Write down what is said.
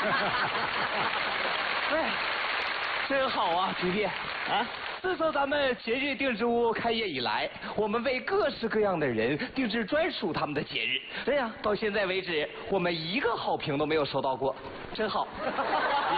哎，真好啊，皮皮啊！自从咱们节日定制屋开业以来，我们为各式各样的人定制专属他们的节日。对呀，到现在为止，我们一个好评都没有收到过，真好。